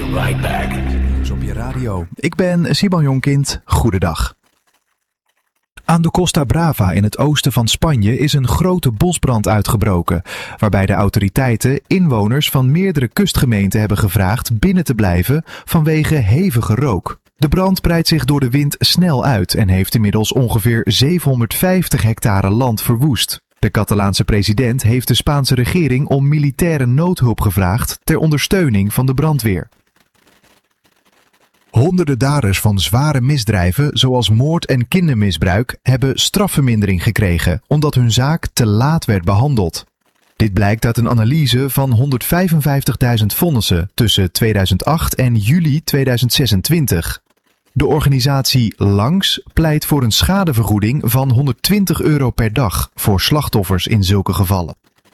right back. Op je radio. Ik ben Simon Jonkind. Goedendag. Aan de Costa Brava in het oosten van Spanje is een grote bosbrand uitgebroken, waarbij de autoriteiten inwoners van meerdere kustgemeenten hebben gevraagd binnen te blijven vanwege hevige rook. De brand breidt zich door de wind snel uit en heeft inmiddels ongeveer 750 hectare land verwoest. De Catalaanse president heeft de Spaanse regering om militaire noodhulp gevraagd ter ondersteuning van de brandweer. Honderden daders van zware misdrijven, zoals moord en kindermisbruik, hebben strafvermindering gekregen omdat hun zaak te laat werd behandeld. Dit blijkt uit een analyse van 155.000 vonnissen tussen 2008 en juli 2026. De organisatie Langs pleit voor een schadevergoeding van €120 per dag voor slachtoffers in zulke gevallen.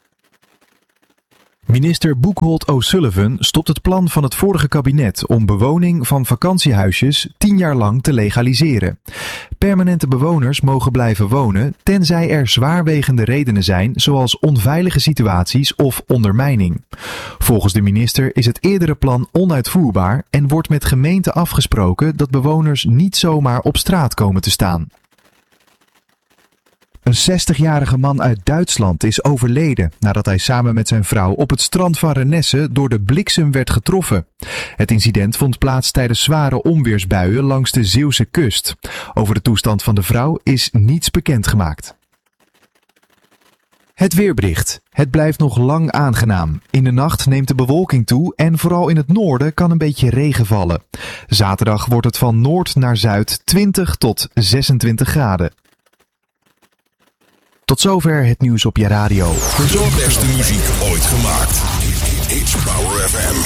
Minister Buchholz O'Sullivan stopt het plan van het vorige kabinet om bewoning van vakantiehuisjes 10 jaar lang te legaliseren. Permanente bewoners mogen blijven wonen tenzij er zwaarwegende redenen zijn, zoals onveilige situaties of ondermijning. Volgens de minister is het eerdere plan onuitvoerbaar en wordt met gemeenten afgesproken dat bewoners niet zomaar op straat komen te staan. Een 60-jarige man uit Duitsland is overleden nadat hij samen met zijn vrouw op het strand van Renesse door de bliksem werd getroffen. Het incident vond plaats tijdens zware onweersbuien langs de Zeeuwse kust. Over de toestand van de vrouw is niets bekendgemaakt. Het weerbericht. Het blijft nog lang aangenaam. In de nacht neemt de bewolking toe en vooral in het noorden kan een beetje regen vallen. Zaterdag wordt het van noord naar zuid 20 tot 26 graden. Tot zover het nieuws op je radio. De beste muziek ooit gemaakt. It's Power FM.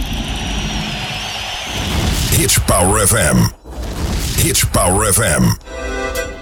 It's Power FM. It's Power FM.